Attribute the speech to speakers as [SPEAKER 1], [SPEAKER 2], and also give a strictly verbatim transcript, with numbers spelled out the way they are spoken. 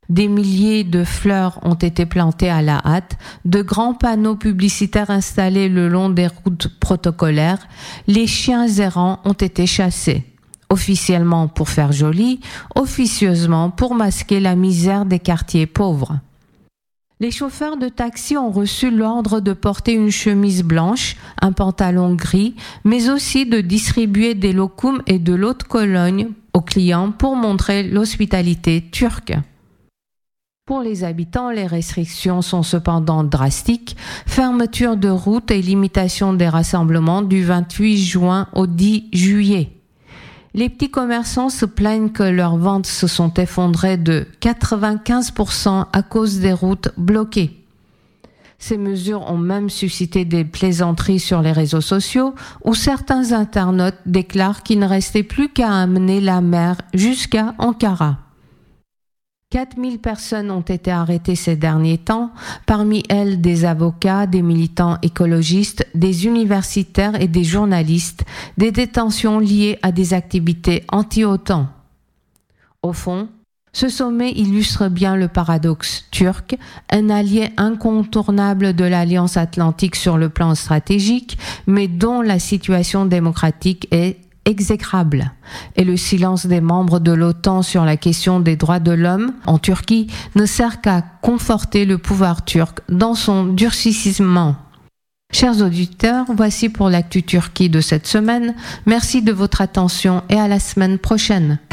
[SPEAKER 1] Des milliers de fleurs ont été plantées à la hâte, de grands panneaux publicitaires installés le long des routes protocolaires, les chiens errants ont été chassés. Officiellement pour faire joli, officieusement pour masquer la misère des quartiers pauvres. Les chauffeurs de taxi ont reçu l'ordre de porter une chemise blanche, un pantalon gris, mais aussi de distribuer des locums et de l'eau de Cologne aux clients pour montrer l'hospitalité turque. Pour les habitants, les restrictions sont cependant drastiques. Fermeture de routes et limitation des rassemblements du vingt-huit juin au dix juillet. Les petits commerçants se plaignent que leurs ventes se sont effondrées de quatre-vingt-quinze pour cent à cause des routes bloquées. Ces mesures ont même suscité des plaisanteries sur les réseaux sociaux où certains internautes déclarent qu'il ne restait plus qu'à amener la mer jusqu'à Ankara. quatre mille personnes ont été arrêtées ces derniers temps, parmi elles des avocats, des militants écologistes, des universitaires et des journalistes, des détentions liées à des activités anti-OTAN. Au fond, ce sommet illustre bien le paradoxe turc, un allié incontournable de l'Alliance atlantique sur le plan stratégique, mais dont la situation démocratique est exécrable. Et le silence des membres de l'OTAN sur la question des droits de l'homme en Turquie ne sert qu'à conforter le pouvoir turc dans son durcissement. Chers auditeurs, voici pour l'actu Turquie de cette semaine. Merci de votre attention et à la semaine prochaine.